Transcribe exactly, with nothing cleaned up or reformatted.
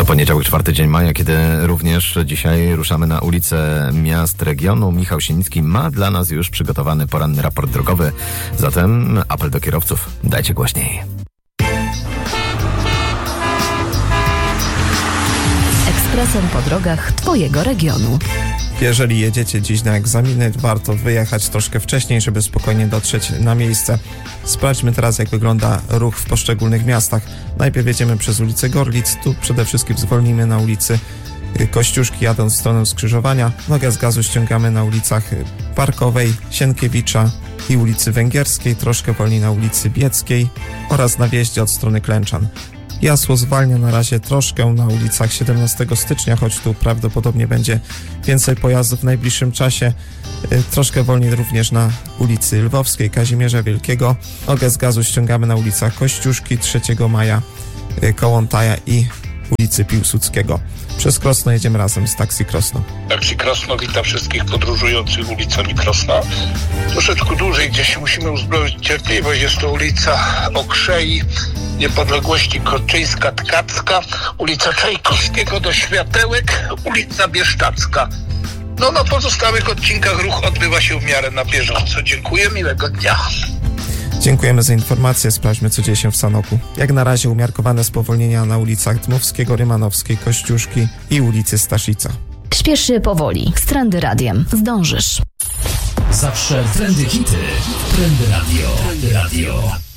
Poniedziałek, czwarty dzień maja, kiedy również dzisiaj ruszamy na ulice miast regionu. Michał Sienicki ma dla nas już przygotowany poranny raport drogowy. Zatem apel do kierowców. Dajcie głośniej. Ekspresem po drogach Twojego regionu. Jeżeli jedziecie dziś na egzaminy, warto wyjechać troszkę wcześniej, żeby spokojnie dotrzeć na miejsce. Sprawdźmy teraz, jak wygląda ruch w poszczególnych miastach. Najpierw jedziemy przez ulicę Gorlic. Tu przede wszystkim zwolnimy na ulicy Kościuszki, jadąc w stronę skrzyżowania. Nogę z gazu ściągamy na ulicach Parkowej, Sienkiewicza i ulicy Węgierskiej. Troszkę wolniej na ulicy Bieckiej oraz na wjeździe od strony Klęczan. Jasło zwalnia na razie troszkę na ulicach siedemnastego stycznia, choć tu prawdopodobnie będzie więcej pojazdów w najbliższym czasie. Troszkę wolniej również na ulicy Lwowskiej, Kazimierza Wielkiego. Nogę z gazu ściągamy na ulicach Kościuszki, trzeciego maja, Kołątaja i ulicy Piłsudskiego. Przez Krosno jedziemy razem z Taksi Krosno. Taksi Krosno wita wszystkich podróżujących ulicami Krosna. Troszeczkę dłużej, gdzie się musimy uzbroić cierpliwość. Jest to ulica Okrzei, Niepodległości Korczyńska, Tkacka, ulica Czajkowskiego do Światełek, ulica Bieszczadzka. No na pozostałych odcinkach ruch odbywa się w miarę na bieżąco. Dziękuję, miłego dnia. Dziękujemy za informację. Sprawdźmy, co dzieje się w Sanoku. Jak na razie umiarkowane spowolnienia na ulicach Dmowskiego, Rymanowskiej, Kościuszki i ulicy Staszica. Śpiesz się powoli. Z Trendy Radiem. Zdążysz. Zawsze trendy hity. Trendy Radio. Trendy Radio.